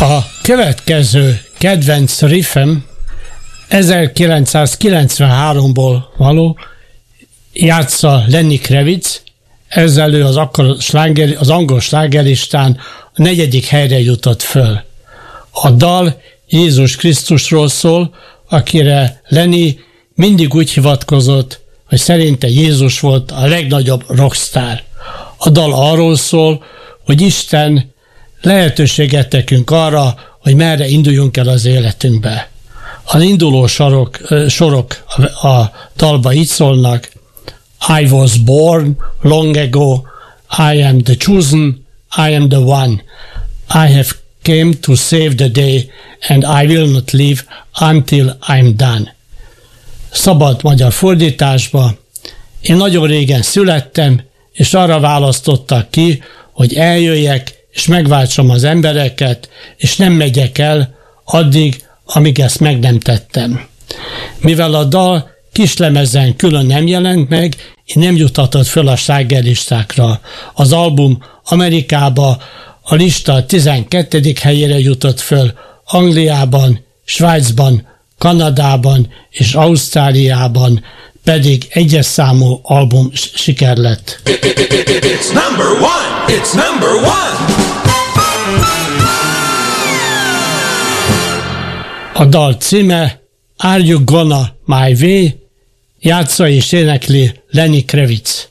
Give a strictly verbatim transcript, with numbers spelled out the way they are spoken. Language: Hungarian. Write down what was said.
A következő kedvenc riffem ezerkilencszázkilencvenháromból való, játsza Lenny Kravitz, ezzel ő az, akkor sláger, az angol slágerlistán a negyedik helyre jutott föl. A dal Jézus Krisztusról szól, akire Lenny mindig úgy hivatkozott, hogy szerinte Jézus volt a legnagyobb rockstar. A dal arról szól, hogy Isten lehetőséget nekünk arra, hogy merre induljunk el az életünkbe. Az induló sorok, sorok a dalba így szólnak: I was born long ago, I am the chosen, I am the one. I have came to save the day, and I will not leave until I'm done. Szabad magyar fordításba: én nagyon régen születtem, és arra választottak ki, hogy eljöjjek, és megváltsam az embereket, és nem megyek el addig, amíg ezt meg nem tettem. Mivel a dal kislemezen külön nem jelent meg, így nem juthatott föl a slágerlistákra. Az album Amerikába a lista tizenkettedik helyére jutott föl, Angliában, Svájcban, Kanadában és Ausztráliában pedig egyes számú album siker lett. It's number one! It's number one! A dal címe Are You Gonna My Way? Játsza és énekli Lenny Kravitz.